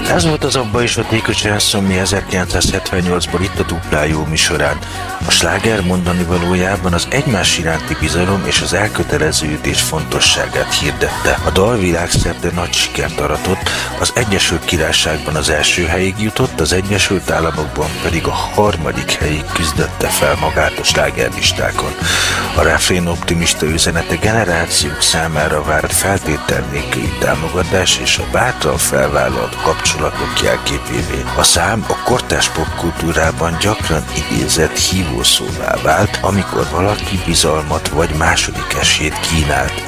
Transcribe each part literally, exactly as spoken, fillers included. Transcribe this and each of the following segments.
Ez volt az Abba és a Take a Chance, ami ezerkilencszázhetvennyolcból itt a Dupla Jó műsorán. A sláger mondani valójában az egymás iránti bizalom és az elköteleződés fontosságát hirdette. A dal világszerte nagy sikert aratott, az Egyesült Királyságban az első helyig jutott, az Egyesült Államokban pedig a harmadik helyig küzdötte fel magát a slágerlistákon. A refrén optimista üzenete generációk számára várt feltétel nélküli támogatás és a bátran felvállalt kapcsolatok jelképévé. A szám a kortárs popkultúrában gyakran idézett hívószóvá vált, amikor valaki bizalmat vagy második esélyt kínált.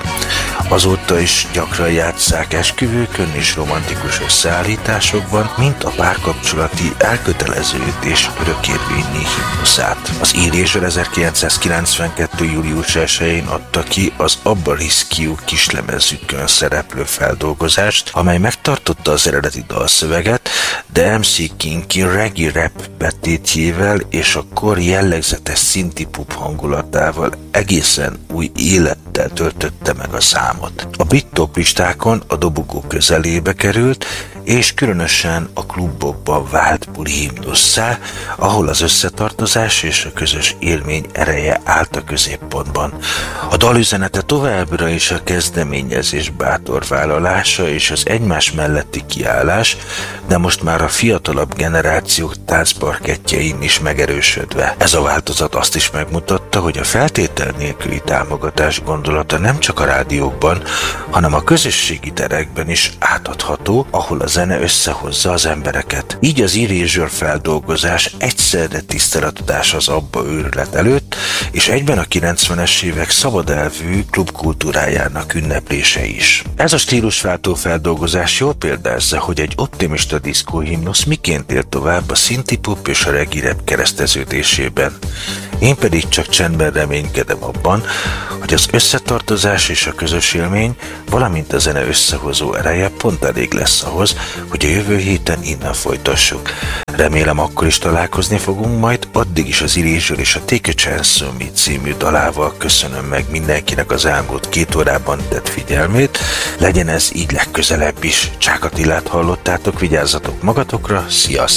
Azóta is gyakran játsszák esküvőkön és romantikus összeállításokban, mint a párkapcsolati elköteleződés örökérvényi himnuszát. Az Erasure ezerkilencszázkilencvenkettő. július elsején adta ki az Abba Rescue kislemezükön szereplő feldolgozást, amely megtartotta az eredeti dalszöveget, de em cé Kinky reggae rap betétjével és a kor jellegzetes szinti-pop hangulatával egészen új élettel töltötte meg a számot. A brit top listákon a dobogó közelébe került, és különösen a klubokban vált buli himnusszá, ahol az összetartozás és a közös élmény ereje állt a középpontban. A dal üzenete továbbra is a kezdeményezés bátor vállalása és az egymás melletti kiállás, de most már a fiatalabb generációk táncparkettjein is megerősödve. Ez a változat azt is megmutatta, hogy a feltétel nélküli támogatás gondolata nem csak a rádiókban, hanem a közösségi terekben is átadható, ahol a zene összehozza az embereket. Így az Erasure feldolgozás egyszerre tiszteletadás az Abba őrület előtt, és egyben a kilencvenes évek szabadelvű klubkultúrájának ünneplése is. Ez a stílusváltó feldolgozás jól példázza, hogy egy optimista diszkóhimnusz miként él tovább a szinti-pop és a reggae rap kereszteződésében. Én pedig csak csendben reménykedem abban, hogy az összetartozás és a közös élmény, valamint a zene összehozó ereje pont elég lesz ahhoz, hogy a jövő héten innen folytassuk. Remélem akkor is találkozni fogunk majd, addig is az Erasure és a Take a Chance on Me című dalával köszönöm meg mindenkinek az elmúlt két órában tett figyelmét. Legyen ez így legközelebb is. Csák Attilát hallottátok, vigyázzatok magatokra, sziasztok!